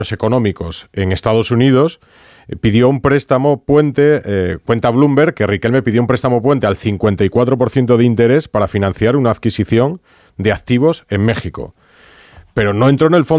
económicos en Estados Unidos, pidió un préstamo puente, cuenta Bloomberg, que Riquelme pidió un préstamo puente al 54% de interés para financiar una adquisición de activos en México. Pero no entró en el fondo